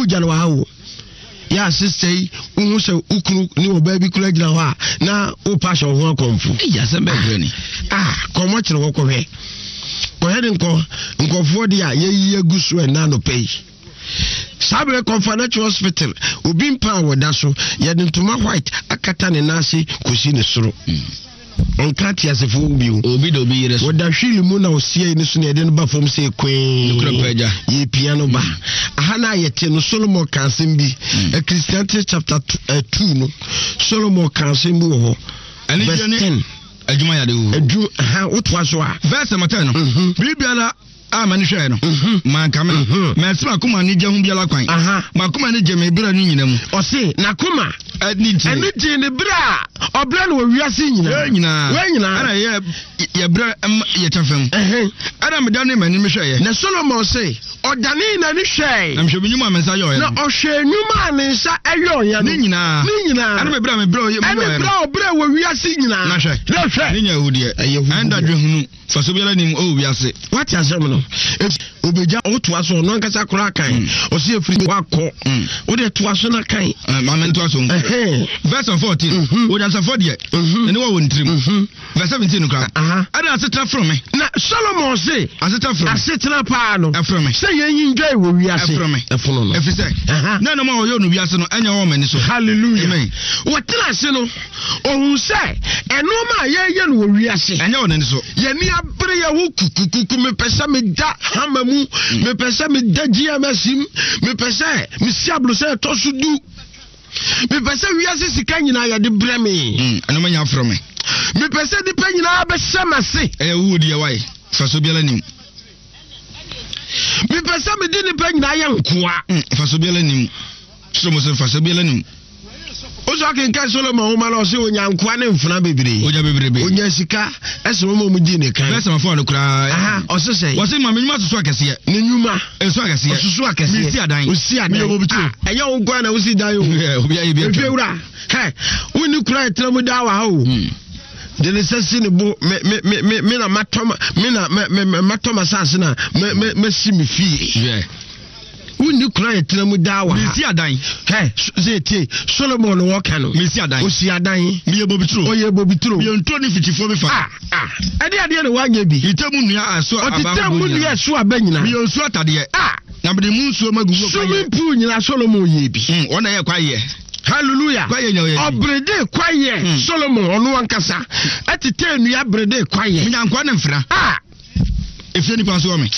jalo hawo ya sister unu se ukunu ni oba bi kula gina ho a na o passion ho akomfu ya se be ni komo kire wo kohwe kohede nkofo de a ye gusu e na no pay sabre Confidential Hospital obi mpa woda so ye de ntoma white akata ne nase kosi ne soro onkati asefo biu obi do bi yire so woda hwili mu na osie ne so ne de no ba fom se kwen kurapaja ye piano ba aha na yete no Solomon kansen bi Ecclesiastes chapter 2 no Solomon kansen bi ho verse 10 adwuma ya de wo edu aha wotwa so a verse maten no bibia mani hwe no manka me mesma kuma ni je hu biala kwan makuma ni je me bira ni nyina mu o se na kuma ni je ne bira obra no wiase nyina ana ye bira ye tafam ana me dan mani me hwe ye na Solomon se odane na ni hwe na me hwe nyuma mensa yo ye na o hwe nyuma ne nsa ayo ye ni nyina ana me bira ye bra wo wiase nyina na hwe ni nya hudie anda dwe hunu faso biala nim o wiase what asem no obeja oto aso no nkasa kura kan o se efiri wakọ o de to aso na kan mama to aso verse 14 o jansa 40 ene wo ntrim verse 17 no kra ada aseta from me na Solomon say aseta from aseta pa no from me say yen enjoy wo wiase efono no efise na no ma o yo no wiase no anya wo mani so hallelujah amen wotira se no ohun say eno ma ye no wo wiase anya wo nani so ye ni abre ya wo kukuku me pesa me da hamamu me pesa me da GMSim me pesa me siablo se to sudu me pesa wiase sika nyina ya de breme eno ma nya from me me pesa de pa nyina be semase wudi ya wai faso biala nim me pesa me de ne pa nyina ya nkoa faso biala nim so mo se faso biala nim ozo akenka Solomon o ma lo se onya nkoa ne mfuna bebre onya bebrebe onya sika ese mo mu di ne kan bese ma fo no kura o se se wo se ma menuma susu akese ne nyuma eso akese susu akese mi si adan mi yo bobitu enye wo nkoa na wo si dan yo obi ayi bi efewura woni kura etremu da wa ho de ne sesi ne bo me na matoma me na matoma sanse na me si mi fie woni kura etremu da wa mi si adan zeti Solomon wo kanu mi si adan o si adan mi ye bobitro o ye bobitro mi onto ni fitifo mi fa ade ne wanya bi itemu nua aso aba otitemu nua so abanyina mi onsu atade na be mu nsuo magugo kwa swimming pool nyina Solomon ye bi ona ye kwa ye hallelujah obrede kwaye Solomon ono ankasa atite nua brede kwaye mi nyankwa ne mfra efie ni kwa so me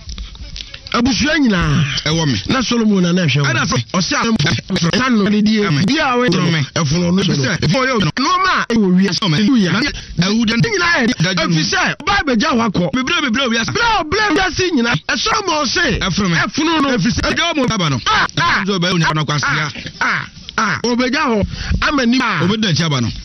abusua nyina ewo me na Solomon na hwe o se san no die bia we efono no efo yo no ma e wo wi hallelujah awude nyina e afise ba beja wakọ bebre wi asa bla bla si nyina e Solomon se efono no afise ejo mo baba no zo ba unya na kwasia obeja ho amani obeda chiaba no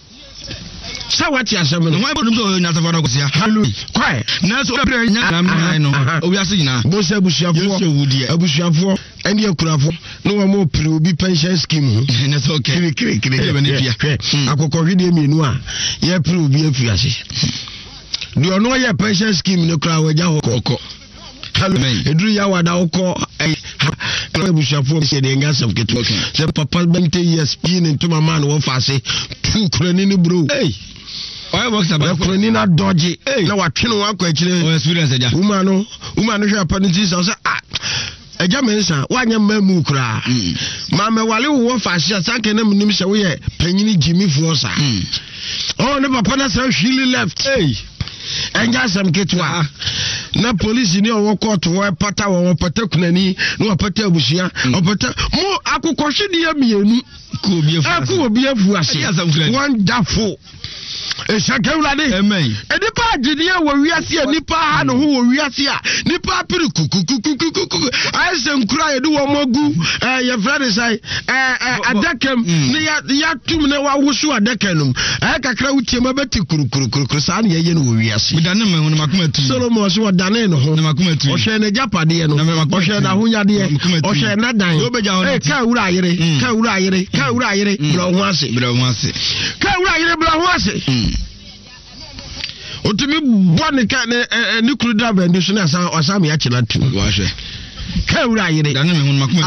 sawati asem no why bodum so nya safa na kwasia hallelujah kwai na so bebre nya na mna no obiase nyina bo se abusuafo eni akurafo no wo mo pri obi pension scheme na so okay kire be ne bia akoko hwede mienu a ye pri obi afiase de ono ye pension scheme ne kura waja hokoko hallelujah eduru ya wada hokko abusuafo se de ngasa ketu se papa 20 years pin into mama no fase tu kurani ni bro oya box about kurani na dodge na watwe no akọ akire o experience eja uma no hwe apani so eja mensa wanya mamu kura mama wale wo fase asanke na munim se wo ye panyini Jimmy Fuosa ne papa na say she left enja sam ketwa na police ni owo court wo pata wo pata kunani no pata abusia opata mo akokɔhwede ya mienu ko obi afu ase wonderful esakewlade amen edipa agide wo wiase nipa ha no ho wo wiase a nipa piri kukukukukuku ayesenkura yede wo mogu ye frade sai adakam ne ya tum ne wa wusu adakanum kakra wutie mabeti kurukuru sa na ye no wo wiase midane me ho makoma tu Solomon so wadane no ho makoma tu o hwe ne japade no o hwe na hunyade o hwe na dan ka wura ayere bro ho ase ka wura ayere bro ho ase otumi bone ka ne kuru da bende so na sa osam ya chila tu wa hwe ka wura ayere dane me ho makoma